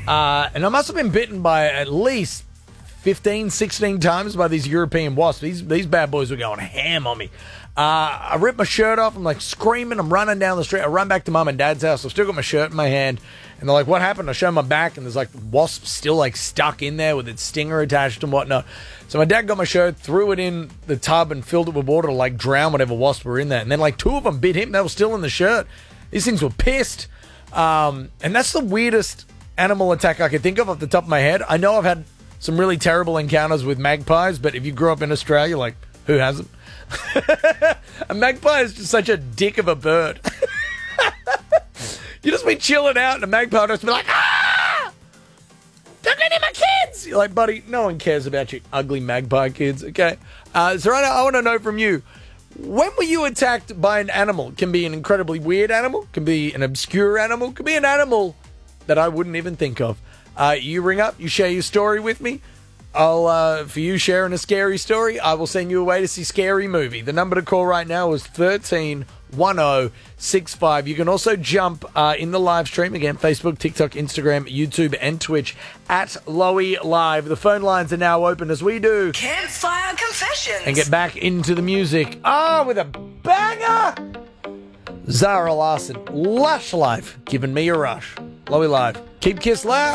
And I must have been bitten by at least 15, 16 times by these European wasps. These bad boys were going ham on me. I ripped my shirt off. I'm like screaming. I'm running down the street. I run back to mum and dad's house. I've still got my shirt in my hand. And they're like, what happened? I show my back and there's like wasps still like stuck in there with its stinger attached and whatnot. So my dad got my shirt, threw it in the tub and filled it with water to like drown whatever wasps were in there. And then like 2 of them bit him. They were still in the shirt. These things were pissed. And that's the weirdest animal attack I could think of off the top of my head. I know I've had some really terrible encounters with magpies, but if you grew up in Australia, like, who hasn't? A magpie is just such a dick of a bird. You just be chilling out and a magpie will just be like, ah! Don't get near my kids! You're like, buddy, no one cares about your ugly magpie kids, okay? So I want to know from you, when were you attacked by an animal? It can be an incredibly weird animal, can be an obscure animal, can be an animal that I wouldn't even think of. You ring up, you share your story with me. I'll, for you sharing a scary story, I will send you away to see Scary Movie. The number to call right now is 131065. You can also jump in the live stream, again, Facebook, TikTok, Instagram, YouTube, and Twitch at Lowy Live. The phone lines are now open as we do Campfire Confessions. and get back into the music. With a banger! Zara Larsson, Lush Life, giving me a rush. Lowy Live. Keep Kiss loud.